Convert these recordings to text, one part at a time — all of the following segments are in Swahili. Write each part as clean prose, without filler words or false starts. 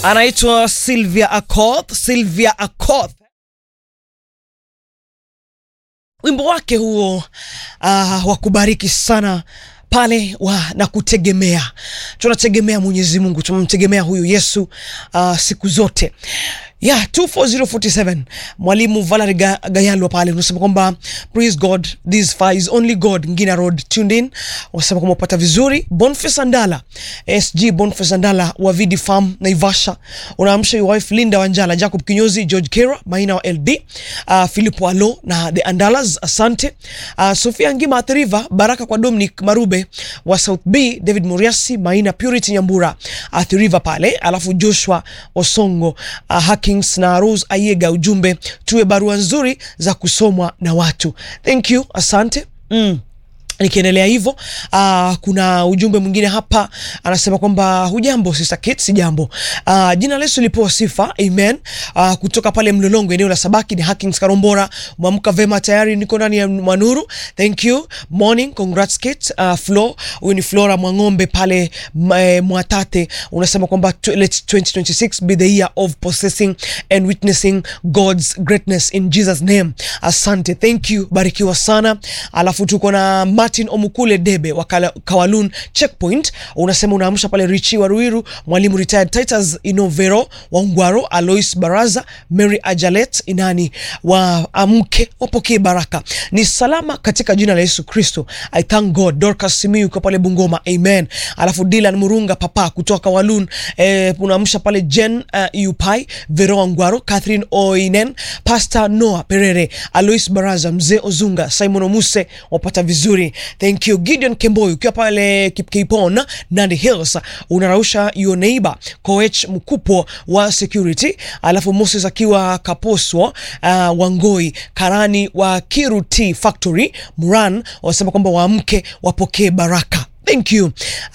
anaitwa Sylvia Akoth. Wimbo wake huo wa kubariki sana pale na kutegemea. Tunategemea Mwenyezi Mungu, tunamtegemea huyu Yesu siku zote. 24047 Mwalimu Valerie Gayalwa pale unasema kwamba praise God, this fire is only God. Ngina Road tuned in, unasema kwamba upata vizuri. Boniface Andala, SG Boniface Andala wa Vidi Farm Naivasha, unaamsha your wife Linda Wanjala, Jacob Kinyozi, George Kera, Maina wa LD, Philip Walo na the Andalas, asante. Sofia Ngima Athiriva, Baraka kwa Dominic Marube wa South B, David Muriasi, Maina Purity Nyambura Athiriva pale, alafu Joshua Osongo, Haki na Rose Ayega, ujumbe tuwe barua nzuri za kusomwa na watu. Thank you, asante. Nikiendelea hivyo, kuna ujumbe mwingine hapa anasema kwamba hujambo sister Kate, si jambo. Jina Yesu lipewa sifa, amen. Kutoka pale Mlolongo eneo la Sabaki ni Hackings Karombora, mwamka vema tayari niko ndani ya Manuru. Thank you. Morning, congrats Kate. Flo, huyu ni Flora Mwangombe pale Mwatate, unasema kwamba let 2026 be the year of possessing and witnessing God's greatness in Jesus name. Asante, thank you, barikiwa sana. Alafu tuko na Martin Omukule Debe wa Kawalun Checkpoint, unasema unaamsha pale Richi wa Ruiru, Mwalimu retired Titus Inovero wa Ngwaro, Alois Baraza, Mary Ajalet Inani wa amke wapokee baraka. Ni salama katika jina la Yesu Kristo. I thank God. Dorcas Simiyu kwa pale Bungoma, amen. Alafu Dylan Murunga papa kutoka Kawalun, unaamsha pale Jen Upai, Vero wa Ngwaro, Catherine Oinen, Pastor Noah Perere, Alois Baraza, Mzee Ozunga, Simon Omuse wapata vizuri. Thank you. Gideon Kemboy ukiwa pale Kipkipon Nandi Hills, unarausha your neighbor Koech Mkupo wa security. Alafu Moses akiwa Kaposwo, Wangoi Karani wa Kiruti Factory Muran, wasema kwamba waamke wapokee baraka. Thank you.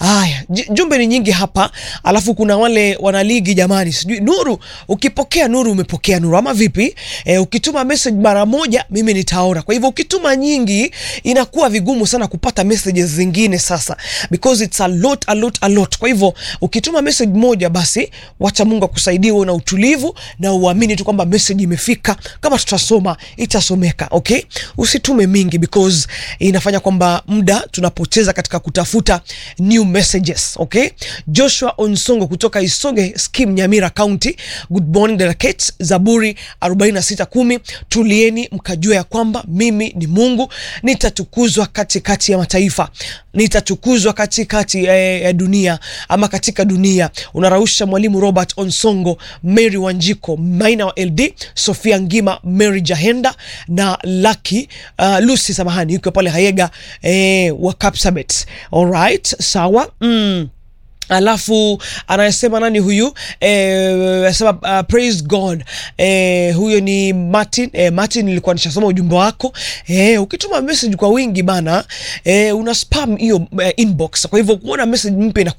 Jumbe ni nyingi hapa. Alafu kuna wale wanaligi jamani, sijui Nuru, ukipokea Nuru umepokea Nuru ama vipi? Ukituma message mara moja mimi nitaona. Kwa hivyo ukituma nyingi inakuwa vigumu sana kupata messages zingine sasa, because it's a lot. Kwa hivyo ukituma message moja basi wacha Mungu akusaidie na utulivu na uamini tu kwamba message imefika. Kama tutasoma itasomeka, okay? Usitume mingi because inafanya kwamba muda tunapoteza katika kutafuta new messages, okay? Joshua Onsongo kutoka Isoge Scheme Nyamira County, good morning delegates. Zaburi 46:10, tulieni mkajua ya kwamba mimi ni Mungu, nitatukuzwa katikati ya mataifa, nitatukuzwa katikati ya dunia ama katika dunia. Unarausha Mwalimu Robert Onsongo, Mary Wanjiko, Maina wa LD, Sofia Ngima, Mary Jahenda na Lucy samahani yuko pale Hayega wa Kapsabet. Alright, sawa. Alafu anasema nani huyu? Anasema praise God. Huyo ni Martin. Martin, nilikuwa nishasoma ujumbe wako. Ukituma message kwa wingi bana, una spam hiyo inbox. Kwa hivyo kuona message mpya